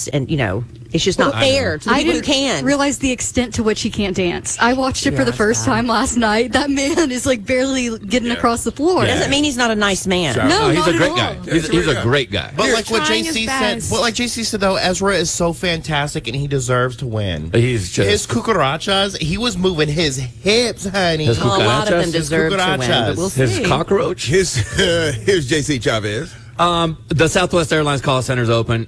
dance, and it's just not fair to the people who can. Realize the extent to which he can't dance. I watched it for the first time last night. That man is like barely getting across the floor. Doesn't mean he's not a nice man. No, he's not a great at all. guy. He's a great guy. But like what JC said, though, Ezra is so fantastic and he deserves to win. He's just His cucarachas, he was moving his hips, honey. His A lot of them His deserve to win, but we'll see. his cockroach. Here's JC Chavez. The Southwest Airlines call center is open,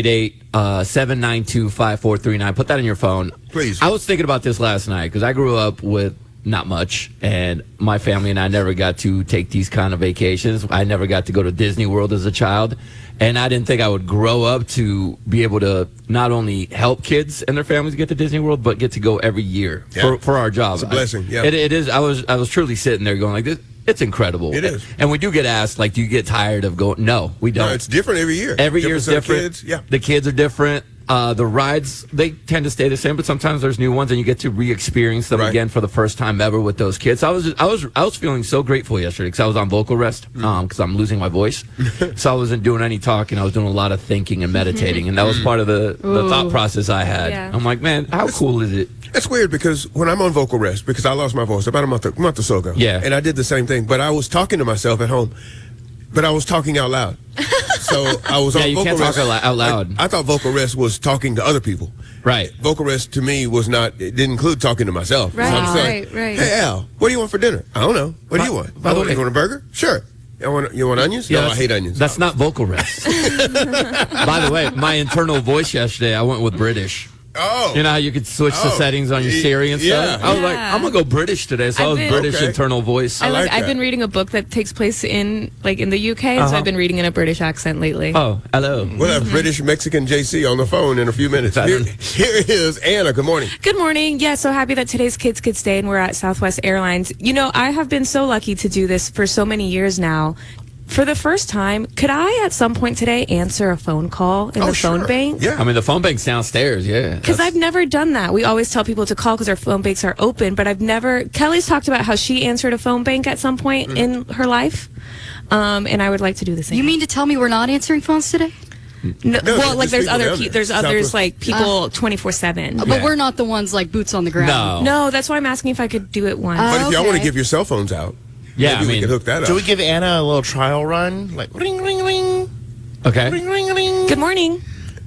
888-792-5439. Put that in your phone. Please. I was thinking about this last night because I grew up with not much, and my family and I never got to take these kind of vacations. I never got to go to Disney World as a child, and I didn't think I would grow up to be able to not only help kids and their families get to Disney World, but get to go every year for our job. It's a blessing. Yeah, it is. I was truly sitting there going like this. It's incredible. It is. And we do get asked, like, do you get tired of going? No, we don't. No, it's different every year. Every year is different. Kids. Yeah. The kids are different. The rides, they tend to stay the same, but sometimes there's new ones, and you get to re-experience them again for the first time ever with those kids. I was feeling so grateful yesterday because I was on vocal rest because I'm losing my voice. So I wasn't doing any talking. I was doing a lot of thinking and meditating, and that was part of the thought process I had. Yeah. I'm like, man, how cool is it? It's weird because when I'm on vocal rest, because I lost my voice about a month or so ago. Yeah. And I did the same thing, but I was talking to myself at home, but I was talking out loud. So I was on you vocal can't rest. talk out loud. I thought vocal rest was talking to other people. Right. Vocal rest to me was not, it didn't include talking to myself. Right, So I'm saying, right. Hey, Al, what do you want for dinner? I don't know. What do you want? by the You way- want a burger? Sure. You want onions? No, I that's- hate onions. That's not vocal rest. By the way, my internal voice yesterday, I went with British. Oh. You know how you could switch the settings on your Siri and stuff? Yeah. I was like, I'm going to go British today, so I was I've been- British Okay. internal voice. like I've that. been reading a book that takes place in the UK, and so I've been reading in a British accent lately. Oh, hello. We'll have British Mexican JC on the phone in a few minutes. Here is Anna. Good morning. Good morning. Yeah, so happy that today's Kids Could Stay and we're at Southwest Airlines. You know, I have been so lucky to do this for so many years now. For the first time, could I at some point today answer a phone call in the phone bank? Yeah. I mean, the phone bank's downstairs, yeah. Because I've never done that. We always tell people to call because our phone banks are open, but I've never. Kelly's talked about how she answered a phone bank at some point in her life, and I would like to do the same. You mean to tell me we're not answering phones today? No, No, well, like there's there's people other down there. there's others Southwest. like people 24/7. But we're not the ones like boots on the ground. No. No, that's why I'm asking if I could do it once. But if y'all want to okay. give your cell phones out, Yeah, maybe I we mean, can hook that up. Do we give Anna a little trial run? Like, ring, ring, ring, okay. ring, ring, ring. Good morning.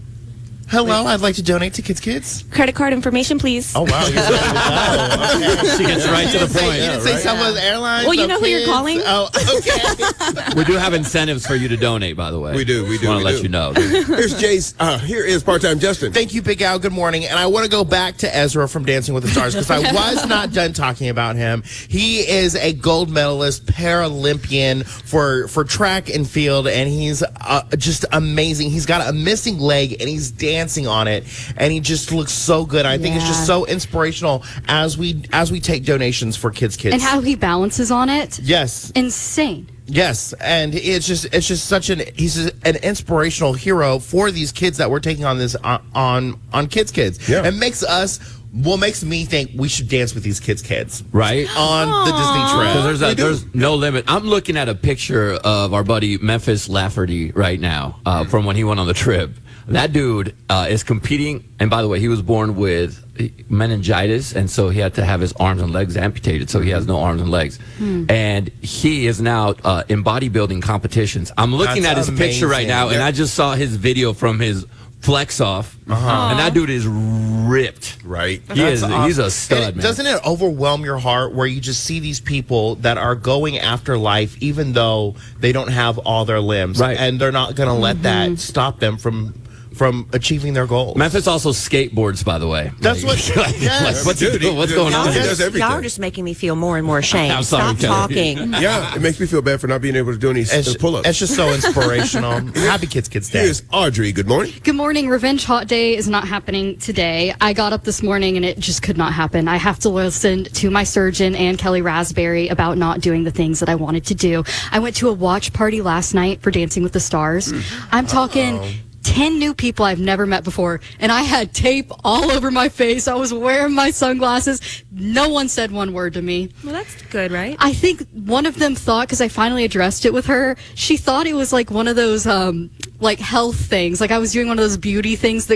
Hello, I'd like to donate to Kids. Credit card information, please. Oh, wow. You're ready to go. Okay. She gets right to the You point. didn't say Southwest Airlines. Well, you no know who you're kids? calling? Oh, okay. We do have incentives for you to donate, by the way. We do. Want to let you know. Here's Jace. Here is part-time Justin. Thank you, Big Al. Good morning. And I want to go back to Ezra from Dancing with the Stars because I was not done talking about him. He is a gold medalist, Paralympian for track and field, and he's just amazing. He's got a missing leg, and he's dancing on it, and he just looks so good. I think it's just so inspirational as we take donations for Kids. And how he balances on it. Yes. Insane. Yes, and it's just such he's an inspirational hero for these kids that we're taking on this on Kids. Yeah. It makes me think we should dance with these kids Right? on the Disney trip. Because there's no limit. I'm looking at a picture of our buddy Memphis Lafferty right now from when he went on the trip. That dude is competing, and by the way, he was born with meningitis, and so he had to have his arms and legs amputated, so he has no arms and legs. And he is now in bodybuilding competitions. I'm looking That's at his picture right amazing. now, and I just saw his video from his flex off, and that dude is ripped. Right. He's a stud, And man. doesn't it overwhelm your heart where you just see these people that are going after life even though they don't have all their limbs, Right. and they're not going to let that stop them from achieving their goals. Memphis also skateboards, by the way. That's what. Yes. What's Dude, going on? He does everything. Y'all are just making me feel more and more ashamed. I'm sorry, Stop Kelly. talking. Yeah, it makes me feel bad for not being able to do any pull-ups. It's just so inspirational. Happy Kids Day. Here's Audrey. Good morning. Good morning. Revenge Hot Day is not happening today. I got up this morning and it just could not happen. I have to listen to my surgeon and Kelly Raspberry about not doing the things that I wanted to do. I went to a watch party last night for Dancing with the Stars. I'm talking 10 new people I've never met before, and I had tape all over my face. I was wearing my sunglasses. No one said one word to me. Well, that's good, right? I think one of them thought, because I finally addressed it with her, she thought it was like one of those like health things. Like I was doing one of those beauty things that